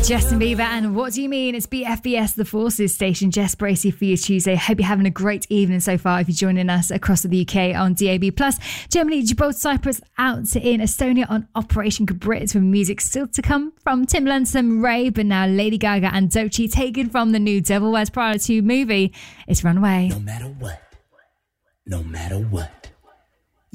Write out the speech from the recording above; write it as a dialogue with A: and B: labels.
A: Justin Bieber and What Do You Mean? It's BFBS The Forces station. Jess Bracey for you Tuesday. Hope you're having a great evening so far if you're joining us across the UK on DAB+. Germany, Gibraltar, Cyprus, out in Estonia on Operation Cabrit with music still to come from Timbaland, some Ray, but now Lady Gaga and Doechii taken from the new Devil Wears Prada 2 movie. It's Runaway.
B: No matter what.